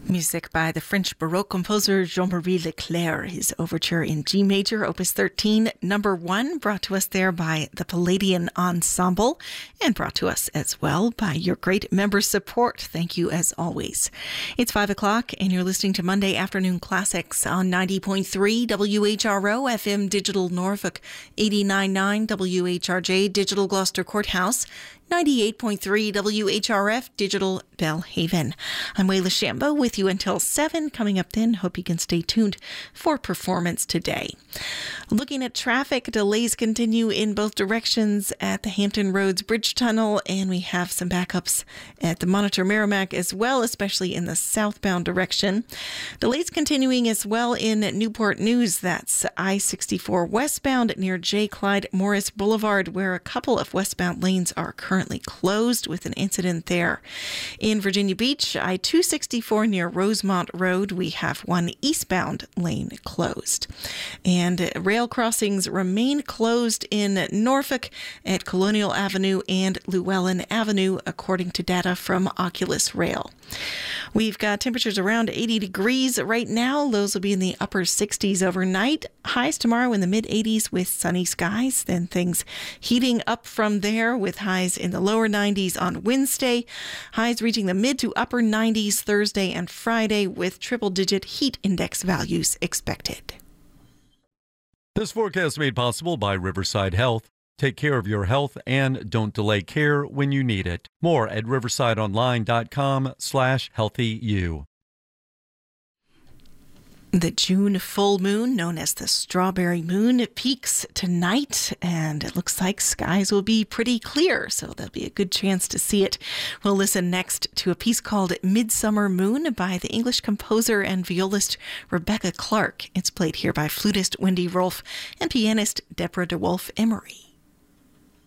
Music by the French Baroque composer Jean-Marie Leclerc, his overture in G major, opus 13, number 1, brought to us there by the Palladian Ensemble and brought to us as well by your great member support. Thank you as always. It's 5 o'clock and you're listening to Monday Afternoon Classics on 90.3 WHRO FM Digital Norfolk, 89.9 WHRJ Digital Gloucester Courthouse, 98.3 WHRF Digital Belhaven. I'm Wayla Shambo with you until 7. Coming up then, hope you can stay tuned for performance today. Looking at traffic, delays continue in both directions at the Hampton Roads Bridge Tunnel, and we have some backups at the Monitor Merrimack as well, especially in the southbound direction. Delays continuing as well in Newport News. That's I-64 westbound near J. Clyde Morris Boulevard, where a couple of westbound lanes are currently closed with an incident there. In Virginia Beach, I-264 near Rosemont Road, we have one eastbound lane closed. And rail crossings remain closed in Norfolk at Colonial Avenue and Llewellyn Avenue, according to data from Oculus Rail. We've got temperatures around 80 degrees right now. Lows will be in the upper 60s overnight. Highs tomorrow in the mid-80s with sunny skies. Then things heating up from there with highs in the lower 90s on Wednesday. Highs reaching the mid to upper 90s Thursday and Friday with triple-digit heat index values expected. This forecast made possible by Riverside Health. Take care of your health and don't delay care when you need it. More at riversideonline.com/healthyu. The June full moon, known as the Strawberry Moon, peaks tonight, and it looks like skies will be pretty clear, so there'll be a good chance to see it. We'll listen next to a piece called Midsummer Moon by the English composer and violist Rebecca Clark. It's played here by flutist Wendy Rolfe and pianist Deborah DeWolf Emery.